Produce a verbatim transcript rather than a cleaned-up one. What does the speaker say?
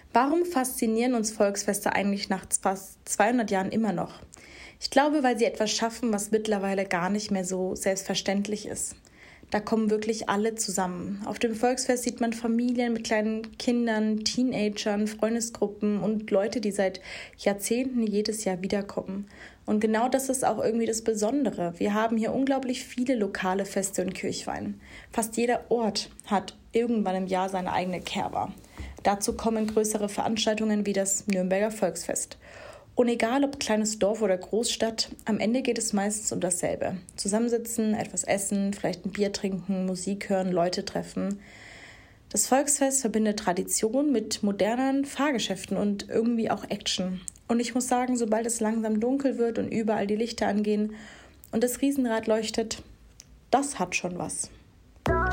Warum faszinieren uns Volksfeste eigentlich nach fast zweihundert Jahren immer noch? Ich glaube, weil sie etwas schaffen, was mittlerweile gar nicht mehr so selbstverständlich ist. Da kommen wirklich alle zusammen. Auf dem Volksfest sieht man Familien mit kleinen Kindern, Teenagern, Freundesgruppen und Leute, die seit Jahrzehnten jedes Jahr wiederkommen. Und genau das ist auch irgendwie das Besondere. Wir haben hier unglaublich viele lokale Feste in Kirchweih. Fast jeder Ort hat irgendwann im Jahr seine eigene Kerwa. Dazu kommen größere Veranstaltungen wie das Nürnberger Volksfest. Und egal ob kleines Dorf oder Großstadt, am Ende geht es meistens um dasselbe. Zusammensitzen, etwas essen, vielleicht ein Bier trinken, Musik hören, Leute treffen. Das Volksfest verbindet Tradition mit modernen Fahrgeschäften und irgendwie auch Action. Und ich muss sagen, sobald es langsam dunkel wird und überall die Lichter angehen und das Riesenrad leuchtet, das hat schon was.